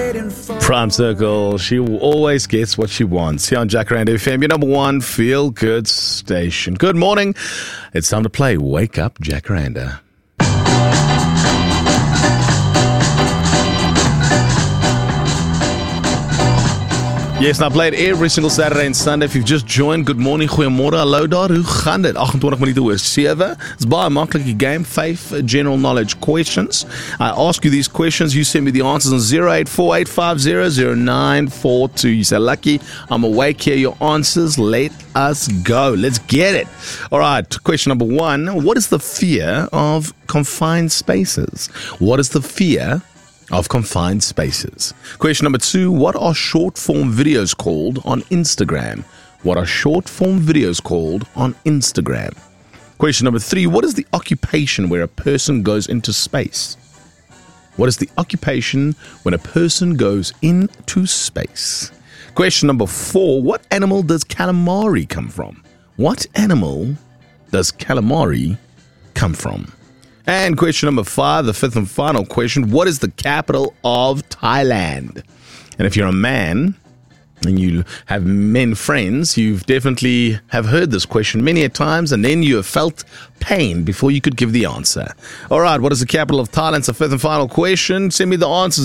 Prime Circle, she always gets what she wants. Here on Jacaranda FM, your number one feel-good station. Good morning. It's time to play Wake Up Jacaranda. Yes, and I play it every single Saturday and Sunday. If you've just joined, good morning, goeiemorgen, hallo daar, hoe gaan dit? 28 minute oor 7. It's by a maklike game, 5 general knowledge questions. I ask you these questions, you send me the answers on 0848500942. You say, Lucky, I'm awake here, your answers, let us go. Let's get it. All right, question number 1. What is the fear of confined spaces? What is the fear of confined spaces? Question number 2, what are short-form videos called on Instagram? What are short-form videos called on Instagram? Question number 3, what is the occupation where a person goes into space? What is the occupation when a person goes into space? Question number 4, what animal does calamari come from? What animal does calamari come from? And question number 5, the 5th and final question, what is the capital of Thailand? And if you're a man and you have men friends, you've definitely have heard this question many a times, and then you have felt pain before you could give the answer. All right, what is the capital of Thailand? It's the 5th and final question. Send me the answer,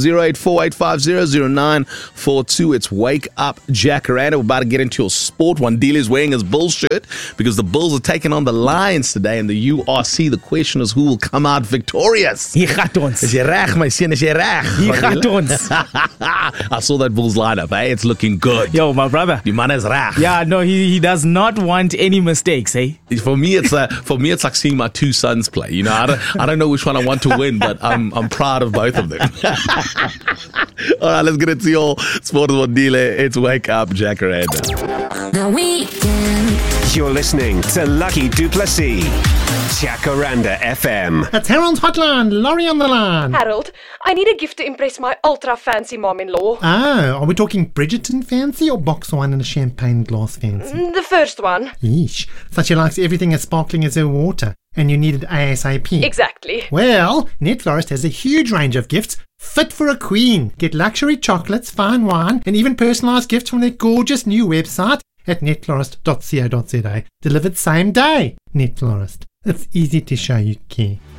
0848500942. It's Wake Up Jacaranda. We're about to get into your sport. One dealer is wearing his Bulls shirt because the Bulls are taking on the Lions today in the URC. The question is, who will come out victorious? Hier gaat ons. Is jy reg, my seun? Is jy reg? Hier gaat ons. I saw that Bulls lineup, eh? It's looking good. Yo, my brother. Die man is reg. Yeah, no, he does not want any mistakes, eh? For me, it's like seeing my two sons play. You know, I don't know which one I want to win, but I'm proud of both of them. All right, let's get into your Sport is What Dealer. It's Wake Up Jacaranda. The Weekend. You're listening to Lucky Duplessis, Jacaranda FM. It's Harold's Hotline, Laurie on the line. Harold, I need a gift to impress my ultra-fancy mom-in-law. Oh, are we talking Bridgerton fancy or box wine and a champagne glass fancy? The first one. Yeesh, so she likes everything as sparkling as her water, and you need it ASAP. Exactly. Well, Netflorist has a huge range of gifts fit for a queen. Get luxury chocolates, fine wine, and even personalised gifts from their gorgeous new website at netflorist.co.za. Delivered same day. Netflorist. It's easy to show you care.